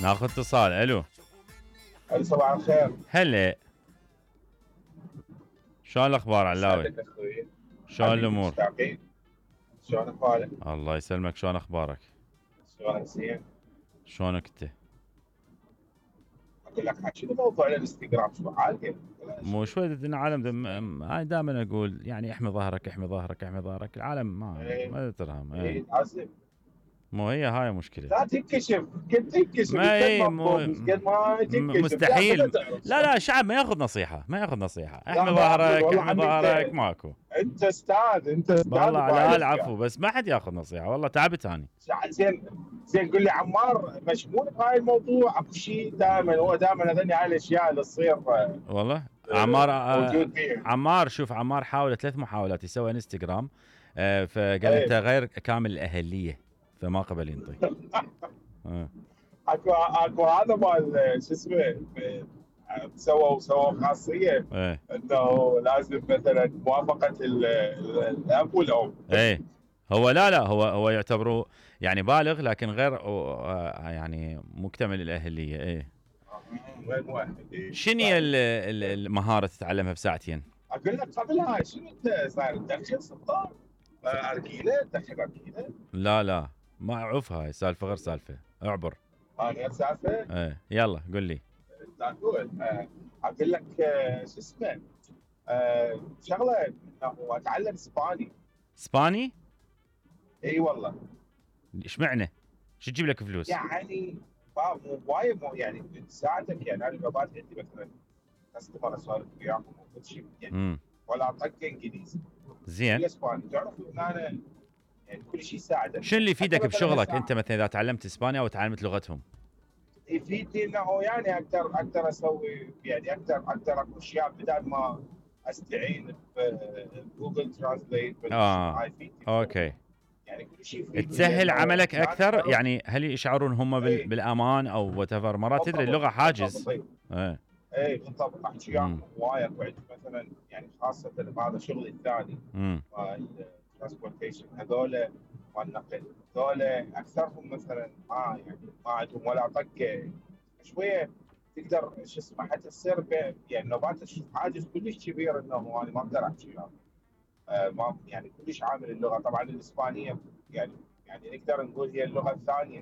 ناخذ اتصال. الو. صباح الخير. هلا. شلون الاخبار علاوي؟ سعدك اخوي. شلون الامور؟ مشتاقين. شلون احوالك؟ الله يسلمك. شلون اخبارك؟ شلونك زين؟ شلونك انت؟ اقول لك شنو موضوع الانستغرام شو عادي؟ مو شوي العالم انا دائما اقول يعني احمي ظهرك احمي ظهرك احمي ظهرك. العالم ما ترهم. ايه لازم. مو هي هاي مشكله. لا تنكشف، قد تنكشف ما قد هي ما مو تطوف قد ما تنكشف. مستحيل. لا لا الشعب ما ياخذ نصيحه، ما ياخذ نصيحه. احمي ما ظهرك والله احمي ظهرك ماكو. انت استاذ، انت استاذ والله على بهاي العفو، الاشياء. بس ما حد ياخذ نصيحه. والله تعبت اني. زين زين قول لي عمار مشغول بهاي الموضوع اكو شيء دائما، هو دائما هذني هاي الاشياء اللي تصير والله عمار موجود فيه. عمار شوف، عمار حاول 3 محاولات يسوي انستغرام. فقال ايه. انت غير كامل الاهليه فما قبل ينطي. اكو هذا مال شو اسمه، سووا خاصيه ايه انه لازم مثلا موافقه الاب والام. ايه. هو لا هو يعتبروه يعني بالغ لكن غير يعني مكتمل الاهليه. ايه. غير مؤهل. شنو هي المهاره تتعلمها بساعتين؟ اقول لك قبل هاي شنو انت صاير تدخن سلطان؟ اركيله تدخن اركيله؟ لا ما اعوف. هاي سالفه غير سالفه. اعبر. غير سالفه؟ ايه يلا قل لي. تقول اقول لك شو اسمه، شغله انه اتعلم اسباني. اسباني؟ اي والله. اشمعنى؟ شو تجيب لك فلوس؟ يعني مو وايد، مو يعني تساعدك. يعني انا لو عندي مثلا كاستمر اسولف وياهم وكل شيء يعني ولا اطق انجليزي زين. اسباني، تعرف ان انا يعني كل شيء يساعدك. شنو اللي يفيدك بشغلك انت مثلا اذا تعلمت اسبانيا او تعلمت لغتهم؟ يفيدني انه يعني اقدر اسوي، يعني اقدر اكو اشياء بدل ما استعين بجوجل ترانسليت. اوكي. يعني كل شيء يفيدني تسهل عملك اكثر. يعني هل يشعرون هم ايه. بالامان او وات ايفر؟ مرات تدري اللغه حاجز. ايه بالضبط. احكي وياهم هوايه وعد مثلا، يعني خاصه بهذا شغلي الثاني مال الترانسبورتيشن. هذول مال النقل هذول اكثرهم مثلا يعني ما عندهم ولا طقه شويه. تقدر شو اسمه حتى تصير يعني نوبات حاجز كلش كبير انه انا ما اقدر احكي وياهم. ما يعني كلش عامل اللغه. طبعا الاسبانيه يعني نقدر نقول هي اللغه الثانيه